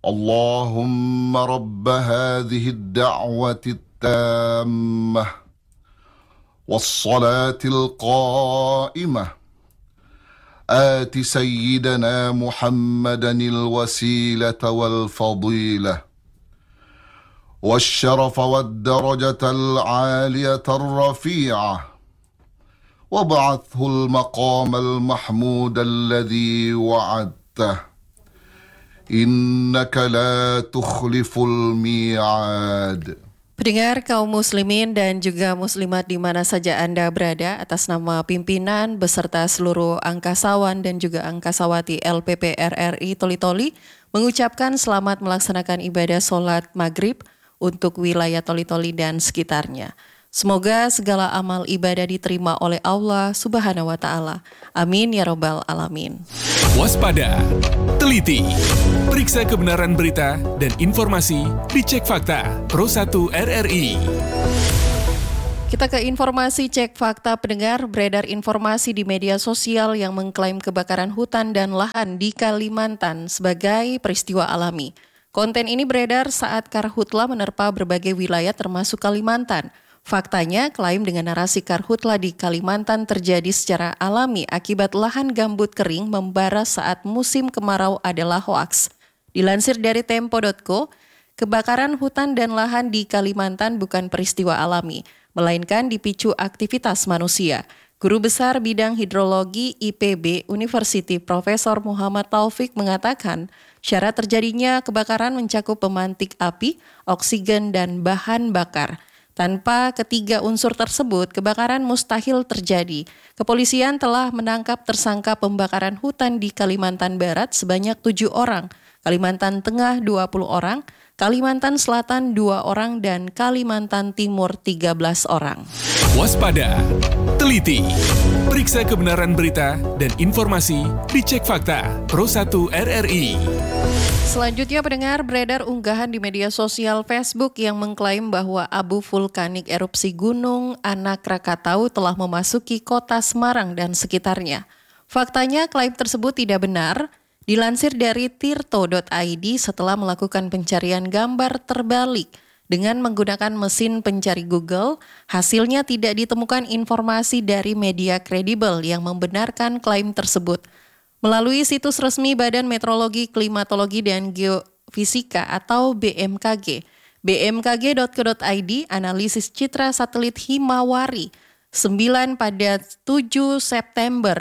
اللهم رب هذه الدعوة التامة والصلاة القائمة آت سيدنا محمدا الوسيلة والفضيلة والشرف والدرجة العالية الرفيعة وابعثه المقام المحمود الذي وعدته إنك لا تخلف الميعاد. Pendengar kaum muslimin dan juga muslimat di mana saja Anda berada, atas nama pimpinan beserta seluruh angkasawan dan juga angkasawati LPP RRI Toli-Toli mengucapkan selamat melaksanakan ibadah sholat maghrib untuk wilayah Toli-Toli dan sekitarnya. Semoga segala amal ibadah diterima oleh Allah Subhanahu wa Ta'ala. Amin ya Rabbal Alamin. Waspada, teliti, periksa kebenaran berita dan informasi dicek fakta Pro 1 RRI. Kita ke informasi cek fakta. Pendengar, beredar informasi di media sosial yang mengklaim kebakaran hutan dan lahan di Kalimantan sebagai peristiwa alami. Konten ini beredar saat karhutla menerpa berbagai wilayah termasuk Kalimantan. Faktanya, klaim dengan narasi karhutla di Kalimantan terjadi secara alami akibat lahan gambut kering membara saat musim kemarau adalah hoaks. Dilansir dari Tempo.co, kebakaran hutan dan lahan di Kalimantan bukan peristiwa alami, melainkan dipicu aktivitas manusia. Guru Besar Bidang Hidrologi IPB University Profesor Muhammad Taufik mengatakan, syarat terjadinya kebakaran mencakup pemantik api, oksigen, dan bahan bakar. Tanpa ketiga unsur tersebut, kebakaran mustahil terjadi. Kepolisian telah menangkap tersangka pembakaran hutan di Kalimantan Barat sebanyak 7 orang, Kalimantan Tengah 20 orang, Kalimantan Selatan 2 orang, dan Kalimantan Timur 13 orang. Waspada, teliti, periksa kebenaran berita dan informasi dicek fakta Pro 1 RRI. Selanjutnya, pendengar, beredar unggahan di media sosial Facebook yang mengklaim bahwa abu vulkanik erupsi Gunung Anak Rakatau telah memasuki kota Semarang dan sekitarnya. Faktanya, klaim tersebut tidak benar. Dilansir dari tirto.id, setelah melakukan pencarian gambar terbalik dengan menggunakan mesin pencari Google, hasilnya tidak ditemukan informasi dari media kredibel yang membenarkan klaim tersebut. Melalui situs resmi Badan Meteorologi, Klimatologi, dan Geofisika atau BMKG, bmkg.co.id, analisis citra satelit Himawari 9 pada 7 September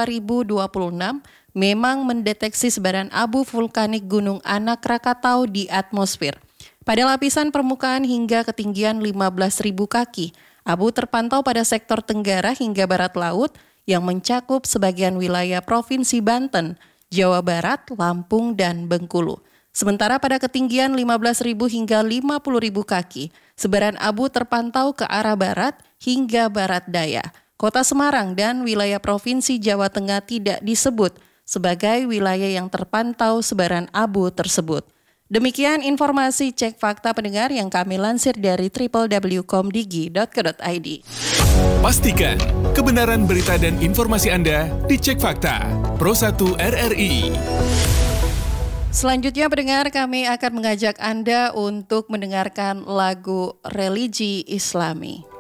2026 memang mendeteksi sebaran abu vulkanik Gunung Anak Rakatau di atmosfer. Pada lapisan permukaan hingga ketinggian 15.000 kaki, abu terpantau pada sektor tenggara hingga barat laut yang mencakup sebagian wilayah Provinsi Banten, Jawa Barat, Lampung, dan Bengkulu. Sementara pada ketinggian 15.000 hingga 50.000 kaki, sebaran abu terpantau ke arah barat hingga barat daya. Kota Semarang dan wilayah Provinsi Jawa Tengah tidak disebut sebagai wilayah yang terpantau sebaran abu tersebut. Demikian informasi cek fakta, pendengar, yang kami lansir dari www.komdigi.co.id. Pastikan kebenaran berita dan informasi Anda dicek fakta Pro 1 RRI. Selanjutnya, pendengar, kami akan mengajak Anda untuk mendengarkan lagu religi Islami.